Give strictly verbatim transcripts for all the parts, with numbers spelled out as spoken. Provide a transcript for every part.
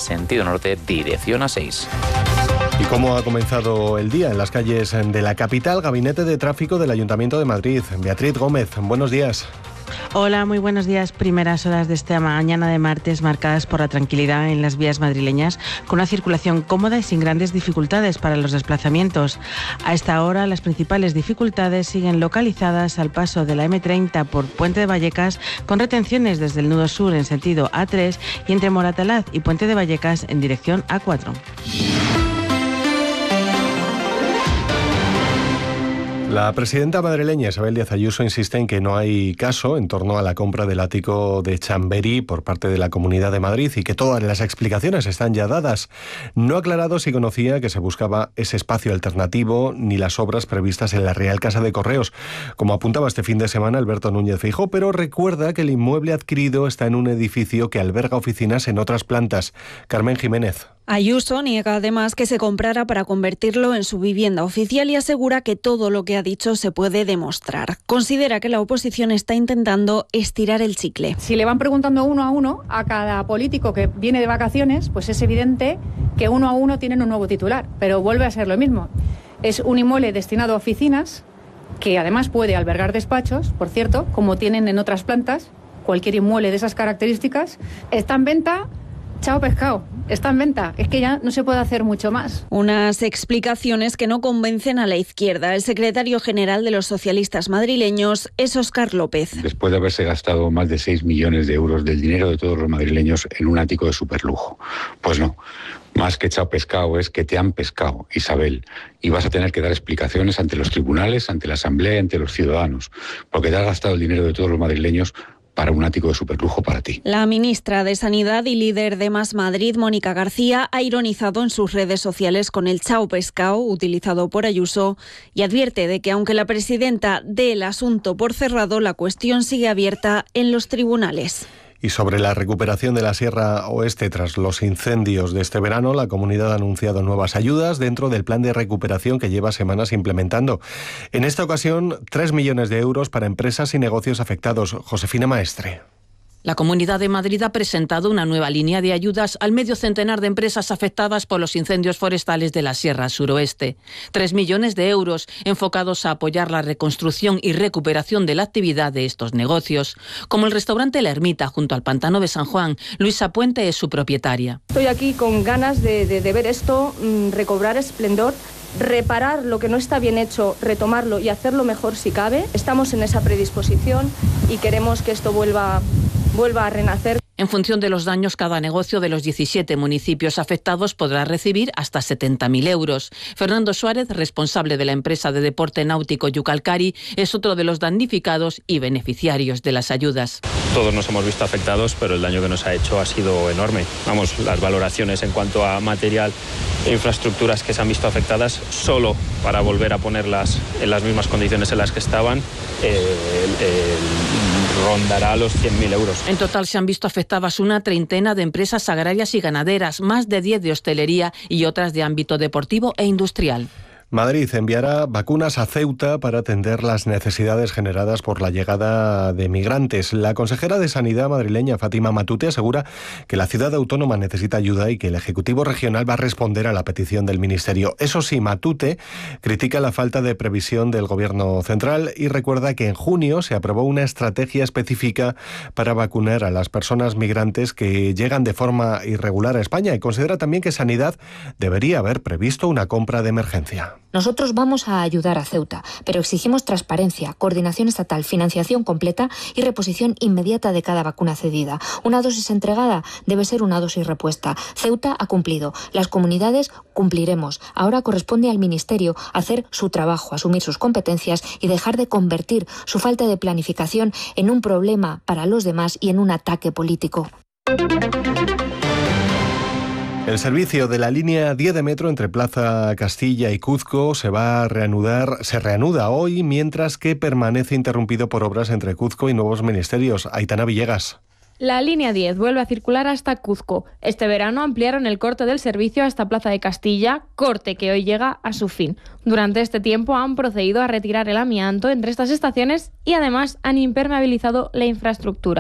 sentido norte, dirección A seis. ¿Y cómo ha comenzado el día en las calles de la capital? Gabinete de Tráfico del Ayuntamiento de Madrid. Beatriz Gómez, buenos días. Hola, muy buenos días. Primeras horas de esta mañana de martes marcadas por la tranquilidad en las vías madrileñas, con una circulación cómoda y sin grandes dificultades para los desplazamientos. A esta hora, las principales dificultades siguen localizadas al paso de la eme treinta por Puente de Vallecas, con retenciones desde el nudo sur en sentido A tres y entre Moratalaz y Puente de Vallecas en dirección A cuatro. La presidenta madrileña Isabel Díaz Ayuso insiste en que no hay caso en torno a la compra del ático de Chamberí por parte de la Comunidad de Madrid y que todas las explicaciones están ya dadas. No ha aclarado si conocía que se buscaba ese espacio alternativo ni las obras previstas en la Real Casa de Correos, como apuntaba este fin de semana Alberto Núñez Feijóo, pero recuerda que el inmueble adquirido está en un edificio que alberga oficinas en otras plantas. Carmen Jiménez. Ayuso niega además que se comprara para convertirlo en su vivienda oficial y asegura que todo lo que ha dicho se puede demostrar. Considera que la oposición está intentando estirar el chicle. Si le van preguntando uno a uno a cada político que viene de vacaciones, pues es evidente que uno a uno tienen un nuevo titular, pero vuelve a ser lo mismo. Es un inmueble destinado a oficinas que además puede albergar despachos, por cierto, como tienen en otras plantas. Cualquier inmueble de esas características está en venta. Chao pescado, está en venta, es que ya no se puede hacer mucho más. Unas explicaciones que no convencen a la izquierda. El secretario general de los socialistas madrileños es Óscar López. Después de haberse gastado más de seis millones de euros del dinero de todos los madrileños en un ático de superlujo. Pues no, más que chao pescado es que te han pescado, Isabel, y vas a tener que dar explicaciones ante los tribunales, ante la Asamblea y ante los ciudadanos, porque te has gastado el dinero de todos los madrileños para un ático de superlujo para ti. La ministra de Sanidad y líder de Más Madrid, Mónica García, ha ironizado en sus redes sociales con el chao pescao utilizado por Ayuso y advierte de que aunque la presidenta dé el asunto por cerrado, la cuestión sigue abierta en los tribunales. Y sobre la recuperación de la Sierra Oeste tras los incendios de este verano, la comunidad ha anunciado nuevas ayudas dentro del plan de recuperación que lleva semanas implementando. En esta ocasión, tres millones de euros para empresas y negocios afectados. Josefina Maestre. La Comunidad de Madrid ha presentado una nueva línea de ayudas al medio centenar de empresas afectadas por los incendios forestales de la Sierra Suroeste. Tres millones de euros enfocados a apoyar la reconstrucción y recuperación de la actividad de estos negocios. Como el restaurante La Ermita, junto al Pantano de San Juan. Luisa Puente es su propietaria. Estoy aquí con ganas de, de, de ver esto, mmm, recobrar esplendor, reparar lo que no está bien hecho, retomarlo y hacerlo mejor si cabe. Estamos en esa predisposición y queremos que esto vuelva... vuelva a renacer. En función de los daños, cada negocio de los diecisiete municipios afectados podrá recibir hasta setenta mil euros. Fernando Suárez, responsable de la empresa de deporte náutico Yucalcari, es otro de los damnificados y beneficiarios de las ayudas. Todos nos hemos visto afectados, pero el daño que nos ha hecho ha sido enorme. Vamos, las valoraciones en cuanto a material e infraestructuras que se han visto afectadas, solo para volver a ponerlas en las mismas condiciones en las que estaban, eh, eh, rondará los cien mil euros. En total se han visto afectadas una treintena de empresas agrarias y ganaderas, más de diez de hostelería y otras de ámbito deportivo e industrial. Madrid enviará vacunas a Ceuta para atender las necesidades generadas por la llegada de migrantes. La consejera de Sanidad madrileña, Fátima Matute, asegura que la ciudad autónoma necesita ayuda y que el Ejecutivo regional va a responder a la petición del Ministerio. Eso sí, Matute critica la falta de previsión del Gobierno central y recuerda que en junio se aprobó una estrategia específica para vacunar a las personas migrantes que llegan de forma irregular a España, y considera también que Sanidad debería haber previsto una compra de emergencia. Nosotros vamos a ayudar a Ceuta, pero exigimos transparencia, coordinación estatal, financiación completa y reposición inmediata de cada vacuna cedida. Una dosis entregada debe ser una dosis repuesta. Ceuta ha cumplido, las comunidades cumpliremos. Ahora corresponde al Ministerio hacer su trabajo, asumir sus competencias y dejar de convertir su falta de planificación en un problema para los demás y en un ataque político. El servicio de la línea diez de metro entre Plaza Castilla y Cuzco se va a reanudar, se reanuda hoy, mientras que permanece interrumpido por obras entre Cuzco y Nuevos Ministerios. Aitana Villegas. La línea diez vuelve a circular hasta Cuzco. Este verano ampliaron el corte del servicio hasta Plaza de Castilla, corte que hoy llega a su fin. Durante este tiempo han procedido a retirar el amianto entre estas estaciones y además han impermeabilizado la infraestructura.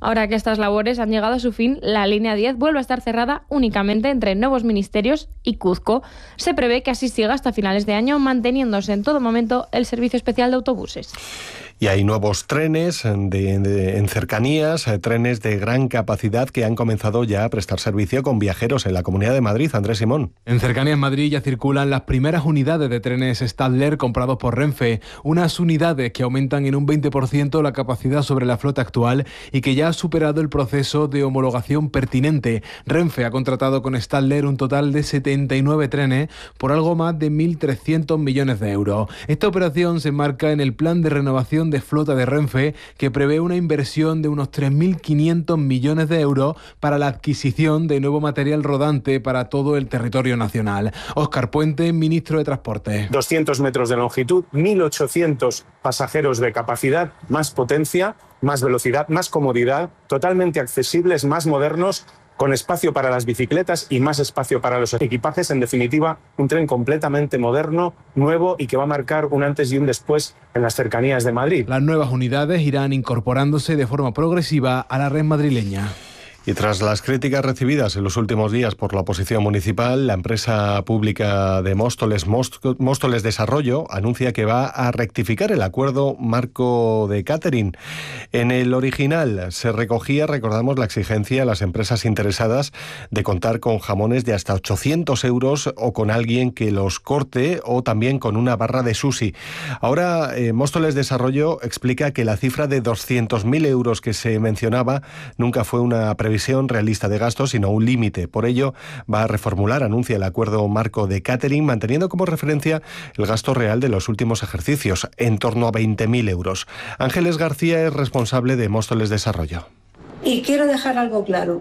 Ahora que estas labores han llegado a su fin, la línea diez vuelve a estar cerrada únicamente entre Nuevos Ministerios y Cuzco. Se prevé que así siga hasta finales de año, manteniéndose en todo momento el servicio especial de autobuses. Y hay nuevos trenes de, de, en cercanías, eh, trenes de gran capacidad que han comenzado ya a prestar servicio con viajeros en la Comunidad de Madrid. Andrés Simón. En Cercanías Madrid ya circulan las primeras unidades de trenes Stadler comprados por Renfe, unas unidades que aumentan en un veinte por ciento la capacidad sobre la flota actual y que ya ha superado el proceso de homologación pertinente. Renfe ha contratado con Stadler un total de setenta y nueve trenes por algo más de mil trescientos millones de euros. Esta operación se enmarca en el plan de renovación de flota de Renfe, que prevé una inversión de unos tres mil quinientos millones de euros para la adquisición de nuevo material rodante para todo el territorio nacional. Óscar Puente, ministro de Transporte. doscientos metros de longitud, mil ochocientos pasajeros de capacidad, más potencia, más velocidad, más comodidad, totalmente accesibles, más modernos, con espacio para las bicicletas y más espacio para los equipajes. En definitiva, un tren completamente moderno, nuevo y que va a marcar un antes y un después en las cercanías de Madrid. Las nuevas unidades irán incorporándose de forma progresiva a la red madrileña. Y tras las críticas recibidas en los últimos días por la oposición municipal, la empresa pública de Móstoles, Móstoles Desarrollo, anuncia que va a rectificar el acuerdo marco de catering. En el original se recogía, recordamos, la exigencia a las empresas interesadas de contar con jamones de hasta ochocientos euros o con alguien que los corte o también con una barra de sushi. Ahora, eh, Móstoles Desarrollo explica que la cifra de doscientos mil euros que se mencionaba nunca fue una previsión visión realista de gastos, sino un límite. Por ello, va a reformular, anuncia el acuerdo marco de catering, manteniendo como referencia el gasto real de los últimos ejercicios, en torno a veinte mil euros. Ángeles García es responsable de Móstoles Desarrollo. Y quiero dejar algo claro.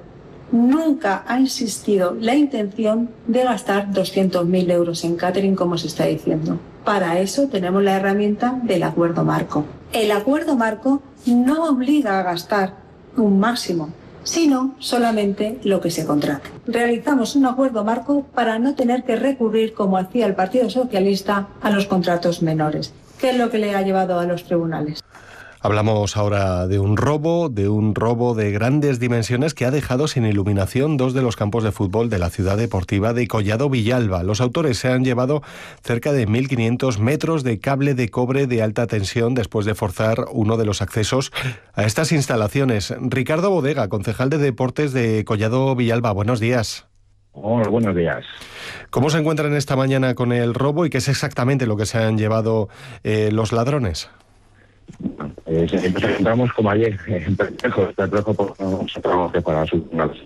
Nunca ha existido la intención de gastar doscientos mil euros en catering, como se está diciendo. Para eso tenemos la herramienta del acuerdo marco. El acuerdo marco no obliga a gastar un máximo, sino solamente lo que se contrate. Realizamos un acuerdo marco para no tener que recurrir, como hacía el Partido Socialista, a los contratos menores, que es lo que le ha llevado a los tribunales. Hablamos ahora de un robo, de un robo de grandes dimensiones que ha dejado sin iluminación dos de los campos de fútbol de la ciudad deportiva de Collado Villalba. Los autores se han llevado cerca de mil quinientos metros de cable de cobre de alta tensión después de forzar uno de los accesos a estas instalaciones. Ricardo Bodega, concejal de Deportes de Collado Villalba, buenos días. Hola, buenos días. ¿Cómo se encuentran esta mañana con el robo y qué es exactamente lo que se han llevado eh, los ladrones? Eh, nos encontramos como ayer en Perpejo, Perpejo por trabajo para sus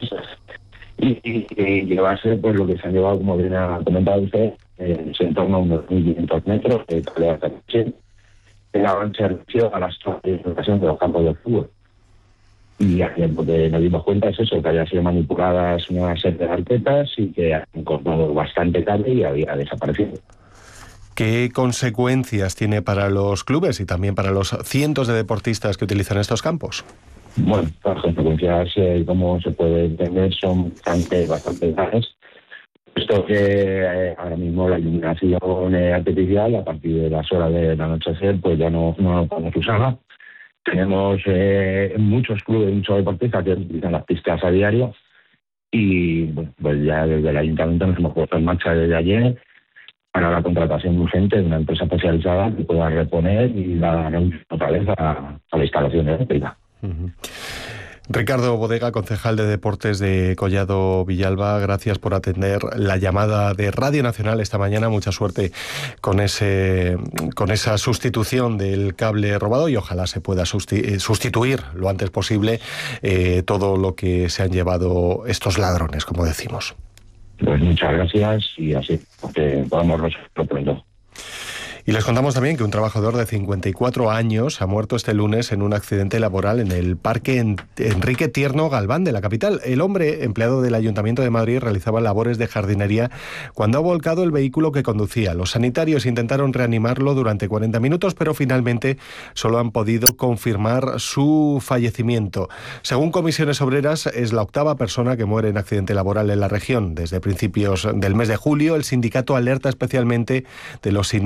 y, y, y llevarse pues lo que se han llevado, como bien ha comentado usted, eh, en torno a unos mil quinientos metros de cable de alta tensión, que daban servicio a las instalaciones de los campos de fútbol. Y ayer lo que nos dimos cuenta es eso, que habían sido manipuladas una serie de carpetas y que han encontrado bastante cable y había desaparecido. ¿Qué consecuencias tiene para los clubes y también para los cientos de deportistas que utilizan estos campos? Bueno, las consecuencias, eh, como se puede entender, son bastante, bastante graves. Esto que eh, ahora mismo la iluminación eh, artificial, a partir de las horas del anochecer, pues ya no, no podemos usarla. Tenemos eh, muchos clubes, muchos deportistas que utilizan las pistas a diario y bueno, pues ya desde el ayuntamiento nos hemos puesto en marcha desde ayer para la contratación urgente de una empresa especializada que pueda reponer y dar otra vez a, a la instalación eléctrica. Uh-huh. Ricardo Bodega, concejal de Deportes de Collado Villalba, gracias por atender la llamada de Radio Nacional esta mañana. Mucha suerte con ese con esa sustitución del cable robado y ojalá se pueda sustituir lo antes posible eh, todo lo que se han llevado estos ladrones, como decimos. Pues muchas gracias y así, porque podamos resolverlo pronto. Y les contamos también que un trabajador de cincuenta y cuatro años ha muerto este lunes en un accidente laboral en el Parque Enrique Tierno Galván de la capital. El hombre, empleado del Ayuntamiento de Madrid, realizaba labores de jardinería cuando ha volcado el vehículo que conducía. Los sanitarios intentaron reanimarlo durante cuarenta minutos, pero finalmente solo han podido confirmar su fallecimiento. Según Comisiones Obreras, es la octava persona que muere en accidente laboral en la región. Desde principios del mes de julio, el sindicato alerta especialmente de los siniestros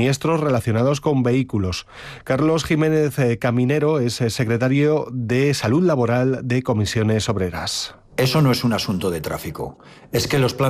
relacionados con vehículos. Carlos Jiménez Caminero es secretario de Salud Laboral de Comisiones Obreras. Eso no es un asunto de tráfico. Es que los planes